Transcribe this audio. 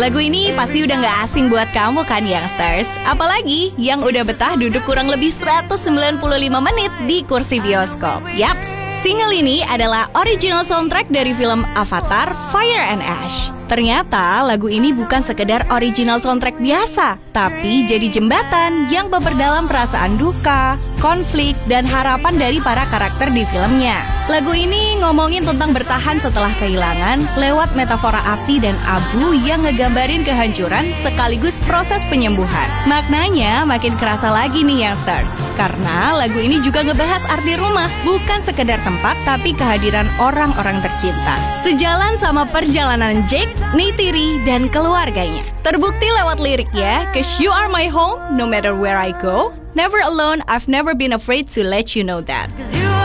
Lagu ini pasti udah gak asing buat kamu kan youngsters? Apalagi yang udah betah duduk kurang lebih 195 menit di kursi bioskop. Yaps, single ini adalah original soundtrack dari film Avatar Fire and Ash. Ternyata lagu ini bukan sekedar original soundtrack biasa, tapi jadi jembatan yang memperdalam perasaan duka, konflik, dan harapan dari para karakter di filmnya. Lagu ini ngomongin tentang bertahan setelah kehilangan lewat metafora api dan abu yang ngegambarin kehancuran sekaligus proses penyembuhan. Maknanya makin kerasa lagi nih youngsters, karena lagu ini juga ngebahas arti rumah, bukan sekedar tempat tapi kehadiran orang-orang tercinta. Sejalan sama perjalanan Jake, Neytiri, dan keluarganya. Terbukti lewat liriknya, "'Cause you are my home, no matter where I go. Never alone, I've never been afraid to let you know that."